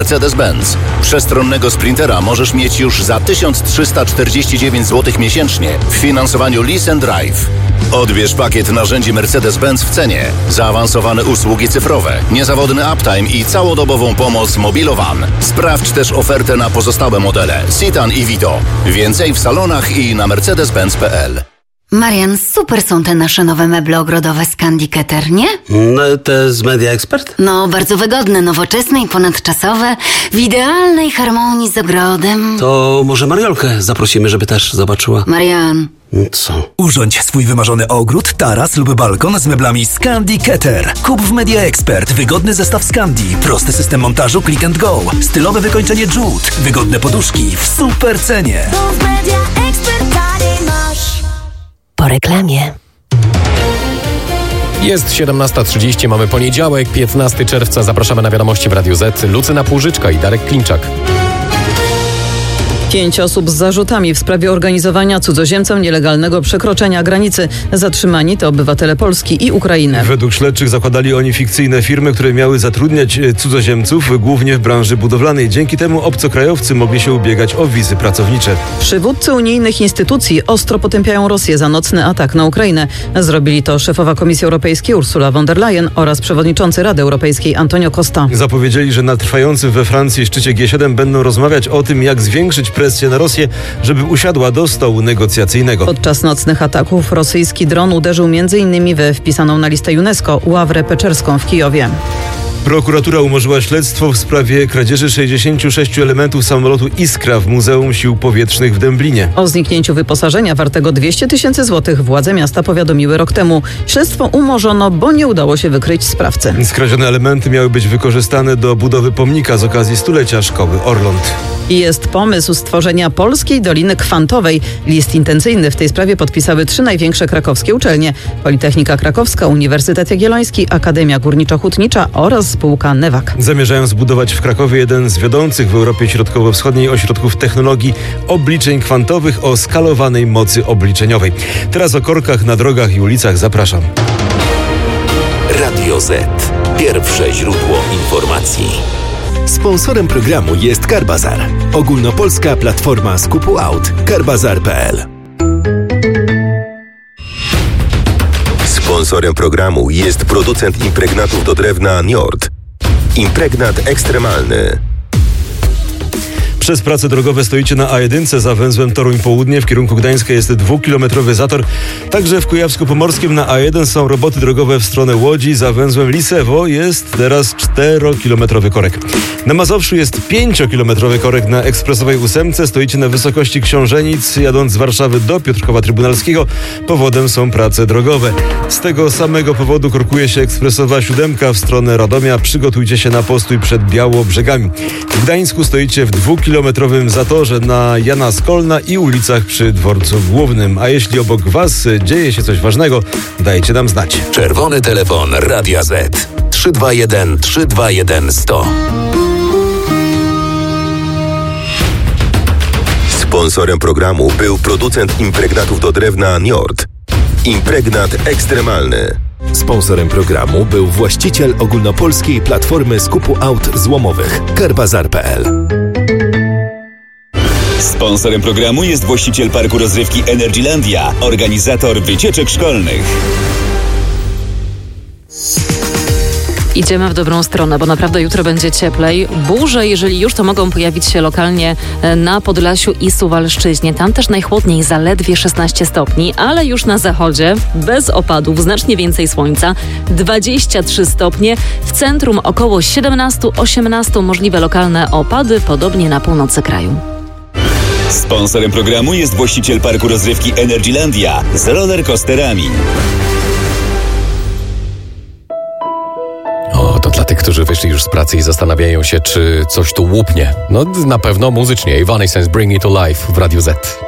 Mercedes-Benz. Przestronnego Sprintera możesz mieć już za 1349 zł miesięcznie w finansowaniu Lease and Drive. Odbierz pakiet narzędzi Mercedes-Benz w cenie, zaawansowane usługi cyfrowe, niezawodny uptime i całodobową pomoc Mobilowan. Sprawdź też ofertę na pozostałe modele Citan i Vito. Więcej w salonach i na mercedes-benz.pl. Marian, super są te nasze nowe meble ogrodowe z Candy Keter, nie? No, te z Media Expert? No, bardzo wygodne, nowoczesne i ponadczasowe, w idealnej harmonii z ogrodem. To może Mariolkę zaprosimy, żeby też zobaczyła. Marian. Co? Urządź swój wymarzony ogród, taras lub balkon z meblami z Candy Keter. Kup w Media Expert wygodny zestaw z Candy, prosty system montażu click and go, stylowe wykończenie jute, wygodne poduszki w super cenie. Bo w Media Expert taniej masz. Po reklamie. Jest 17:30, mamy poniedziałek, 15 czerwca. Zapraszamy na wiadomości w Radiu Z. Lucyna Płużyczka i Darek Klimczak. 5 osób z zarzutami w sprawie organizowania cudzoziemcom nielegalnego przekroczenia granicy. Zatrzymani to obywatele Polski i Ukrainy. Według śledczych zakładali oni fikcyjne firmy, które miały zatrudniać cudzoziemców, głównie w branży budowlanej. Dzięki temu obcokrajowcy mogli się ubiegać o wizy pracownicze. Przywódcy unijnych instytucji ostro potępiają Rosję za nocny atak na Ukrainę. Zrobili to szefowa Komisji Europejskiej Ursula von der Leyen oraz przewodniczący Rady Europejskiej Antonio Costa. Zapowiedzieli, że na trwającym we Francji szczycie G7 będą rozmawiać o tym, jak zwiększyć presję na Rosję, żeby usiadła do stołu negocjacyjnego. Podczas nocnych ataków rosyjski dron uderzył m.in. we wpisaną na listę UNESCO Ławrę Peczerską w Kijowie. Prokuratura umorzyła śledztwo w sprawie kradzieży 66 elementów samolotu Iskra w Muzeum Sił Powietrznych w Dęblinie. O zniknięciu wyposażenia wartego 200 000 złotych władze miasta powiadomiły rok temu. Śledztwo umorzono, bo nie udało się wykryć sprawcy. Skradzione elementy miały być wykorzystane do budowy pomnika z okazji stulecia szkoły Orląt. Jest pomysł stworzenia Polskiej Doliny Kwantowej. List intencyjny w tej sprawie podpisały 3 największe krakowskie uczelnie: Politechnika Krakowska, Uniwersytet Jagielloński, Akademia Górniczo-Hutnicza oraz spółka Newak. Zamierzają zbudować w Krakowie jeden z wiodących w Europie Środkowo-Wschodniej ośrodków technologii obliczeń kwantowych o skalowanej mocy obliczeniowej. Teraz o korkach na drogach i ulicach zapraszam. Radio Z. Pierwsze źródło informacji. Sponsorem programu jest Carbazar. Ogólnopolska platforma skupu aut. Carbazar.pl. Sponsorem programu jest producent impregnatów do drewna Njord. Impregnat ekstremalny. Przez prace drogowe stoicie na A1 za węzłem Toruń Południe. W kierunku Gdańska jest 2-kilometrowy zator. Także w Kujawsko-Pomorskim na A1 są roboty drogowe w stronę Łodzi. Za węzłem Lisewo jest teraz 4-kilometrowy korek. Na Mazowszu jest 5-kilometrowy korek na ekspresowej 8. Stoicie na wysokości Książenic, jadąc z Warszawy do Piotrkowa Trybunalskiego. Powodem są prace drogowe. Z tego samego powodu korkuje się ekspresowa 7 w stronę Radomia. Przygotujcie się na postój przed Białobrzegami. W Gdańsku stoicie w 2-kilometrowym zatorze na Jana Skolna i ulicach przy Dworcu Głównym. A jeśli obok Was dzieje się coś ważnego, dajcie nam znać. Czerwony telefon Radia Z. 321 321 100. Sponsorem programu był producent impregnatów do drewna Njord. Impregnat ekstremalny. Sponsorem programu był właściciel ogólnopolskiej platformy skupu aut złomowych Carbazar.pl. Sponsorem programu jest właściciel parku rozrywki Energylandia, organizator wycieczek szkolnych. Idziemy w dobrą stronę, bo naprawdę jutro będzie cieplej. Burze, jeżeli już, to mogą pojawić się lokalnie na Podlasiu i Suwalszczyźnie. Tam też najchłodniej, zaledwie 16 stopni, ale już na zachodzie bez opadów, znacznie więcej słońca, 23 stopnie. W centrum około 17-18 możliwe lokalne opady, podobnie na północy kraju. Sponsorem programu jest właściciel parku rozrywki Energylandia z rollercoasterami. To dla tych, którzy wyszli już z pracy i zastanawiają się, czy coś tu łupnie. No na pewno muzycznie. Evanescence Bring Me to Life w Radiu Z.